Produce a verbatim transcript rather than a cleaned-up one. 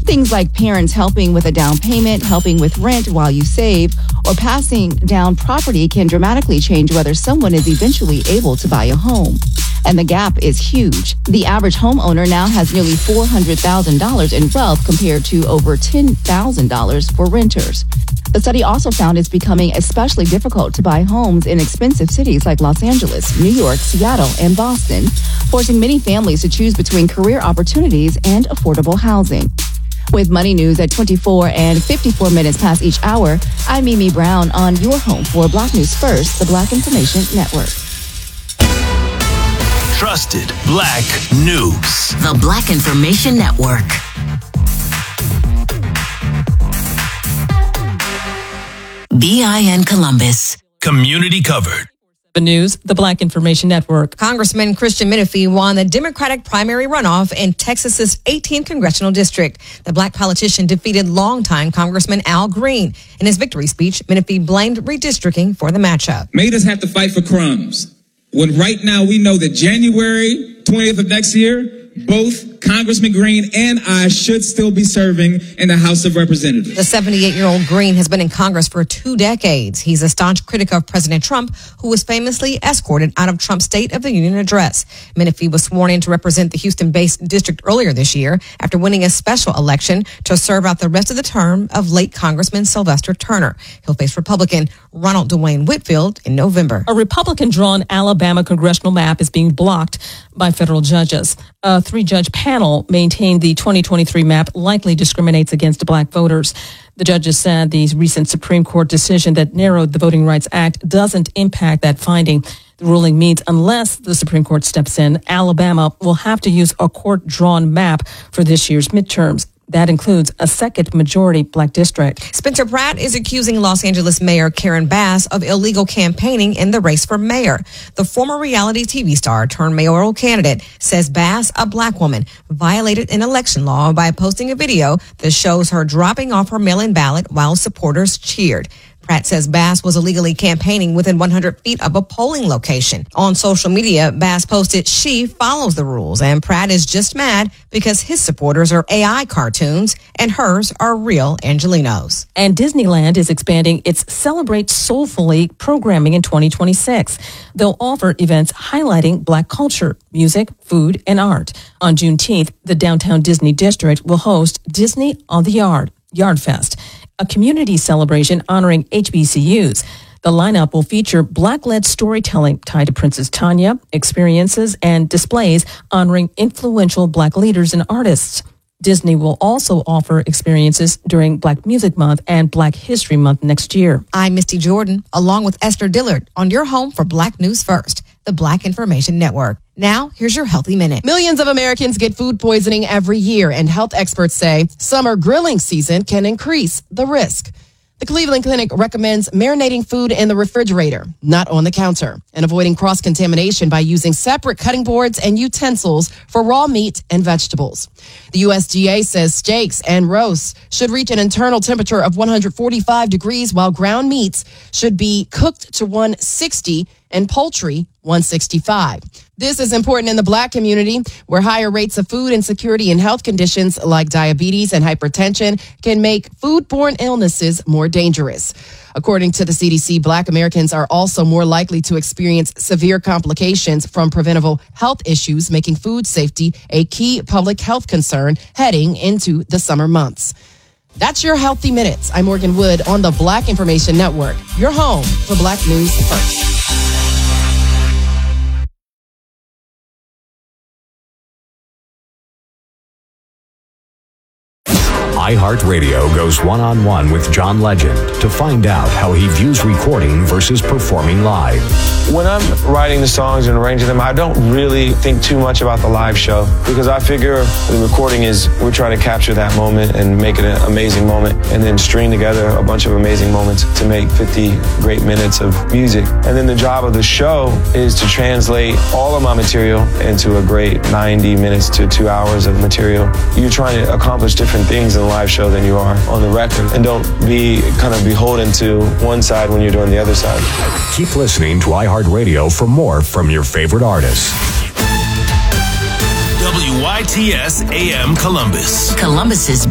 Things like parents helping with a down payment, helping with rent while you save, or passing down property can dramatically change whether someone is eventually able to buy a home. And the gap is huge. The average homeowner now has nearly four hundred thousand dollars in wealth compared to over ten thousand dollars for renters. The study also found it's becoming especially difficult to buy homes in expensive cities like Los Angeles, New York, Seattle, and Boston, forcing many families to choose between career opportunities and affordable housing. With Money News at twenty-four and fifty-four minutes past each hour, I'm Mimi Brown on your home for Black News First, the Black Information Network. Trusted Black News. The Black Information Network. B I N Columbus. Community covered. The news, the Black Information Network. Congressman Christian Menifee won the Democratic primary runoff in Texas's eighteenth congressional district. The Black politician defeated longtime Congressman Al Green. In his victory speech, Menifee blamed redistricting for the matchup. Made us have to fight for crumbs. When right now we know that January twentieth of next year, both Congressman Green and I should still be serving in the House of Representatives. The seventy-eight-year-old Green has been in Congress for two decades. He's a staunch critic of President Trump, who was famously escorted out of Trump's State of the Union address. Menifee was sworn in to represent the Houston-based district earlier this year after winning a special election to serve out the rest of the term of late Congressman Sylvester Turner. He'll face Republican Ronald Dwayne Whitfield in November. A Republican-drawn Alabama congressional map is being blocked by federal judges. A three-judge panel maintained the twenty twenty-three map likely discriminates against black voters. The judges said the recent Supreme Court decision that narrowed the Voting Rights Act doesn't impact that finding. The ruling means unless the Supreme Court steps in, Alabama will have to use a court-drawn map for this year's midterms. That includes a second majority black district. Spencer Pratt is accusing Los Angeles Mayor Karen Bass of illegal campaigning in the race for mayor. The former reality T V star turned mayoral candidate says Bass, a black woman, violated an election law by posting a video that shows her dropping off her mail-in ballot while supporters cheered. Pratt says Bass was illegally campaigning within one hundred feet of a polling location. On social media, Bass posted she follows the rules, and Pratt is just mad because his supporters are A I cartoons and hers are real Angelinos. And Disneyland is expanding its Celebrate Soulfully programming in twenty twenty-six. They'll offer events highlighting black culture, music, food, and art. On Juneteenth, the downtown Disney district will host Disney on the Yard, Yard Fest, a community celebration honoring H B C Us. The lineup will feature Black-led storytelling tied to Princess Tanya, experiences, and displays honoring influential Black leaders and artists. Disney will also offer experiences during Black Music Month and Black History Month next year. I'm Misty Jordan, along with Esther Dillard, on your home for Black News First, the Black Information Network. Now, here's your Healthy Minute. Millions of Americans get food poisoning every year, and health experts say summer grilling season can increase the risk. The Cleveland Clinic recommends marinating food in the refrigerator, not on the counter, and avoiding cross-contamination by using separate cutting boards and utensils for raw meat and vegetables. The U S D A says steaks and roasts should reach an internal temperature of one hundred forty-five degrees, while ground meats should be cooked to one hundred sixty and poultry one hundred sixty-five. This is important in the Black community, where higher rates of food insecurity and health conditions like diabetes and hypertension can make foodborne illnesses more dangerous. According to the C D C, Black Americans are also more likely to experience severe complications from preventable health issues, making food safety a key public health concern heading into the summer months. That's your Healthy Minutes. I'm Morgan Wood on the Black Information Network, your home for Black News First. iHeartRadio goes one-on-one with John Legend to find out how he views recording versus performing live. When I'm writing the songs and arranging them, I don't really think too much about the live show, because I figure the recording is, we're trying to capture that moment and make it an amazing moment, and then string together a bunch of amazing moments to make fifty great minutes of music. And then the job of the show is to translate all of my material into a great ninety minutes to two hours of material. You're trying to accomplish different things in a live show than you are on the record, and don't be kind of beholden to one side when you're doing the other side. Keep listening to iHeartRadio for more from your favorite artists. W Y T S A M Columbus. Columbus's